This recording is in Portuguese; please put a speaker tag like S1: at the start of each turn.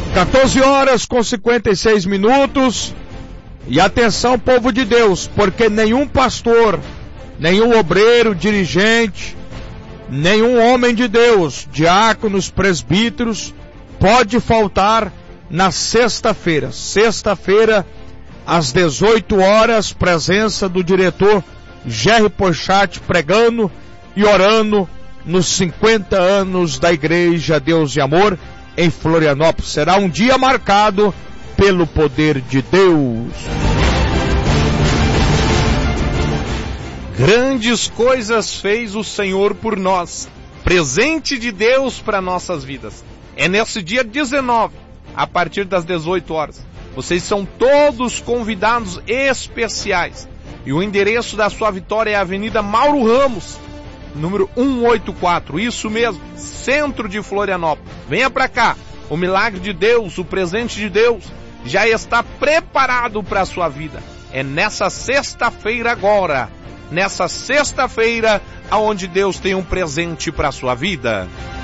S1: 14h56. E atenção, povo de Deus, porque nenhum pastor, nenhum obreiro, dirigente, nenhum homem de Deus, diáconos, presbíteros, pode faltar na sexta-feira. Sexta-feira, às 18 horas, presença do diretor Jerry Porchat pregando e orando nos 50 anos da Igreja Deus e Amor em Florianópolis. Será um dia marcado pelo poder de Deus.
S2: Grandes coisas fez o Senhor por nós. Presente de Deus para nossas vidas. É nesse dia 19, a partir das 18 horas. Vocês são todos convidados especiais. E o endereço da sua vitória é a Avenida Mauro Ramos, número 184. Isso mesmo, centro de Florianópolis. Venha para cá. O milagre de Deus, o presente de Deus, já está preparado para a sua vida. É nessa sexta-feira agora. Nessa sexta-feira, aonde Deus tem um presente para a sua vida.